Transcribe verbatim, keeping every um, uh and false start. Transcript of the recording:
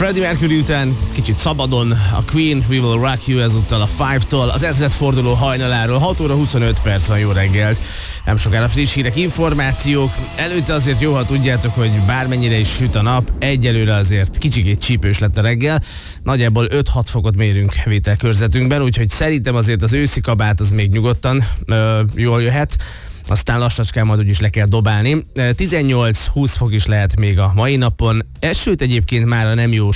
Freddie Mercury után kicsit szabadon a Queen, We Will Rock You ezúttal a Five-tól, az ezredforduló hajnaláról. hat óra huszonöt perc van, jó reggelt. Nem sokára friss hírek, információk. Előtte azért jó, ha tudjátok, hogy bármennyire is süt a nap, egyelőre azért kicsikét csípős lett a reggel. Nagyjából öt-hat fokot mérünk vételkörzetünkben, úgyhogy szerintem azért az őszi kabát az még nyugodtan ö, jól jöhet. Aztán lassacskán majd úgyis le kell dobálni. tizennyolc-húsz fok is lehet még a mai napon. Esőt egyébként már nem jó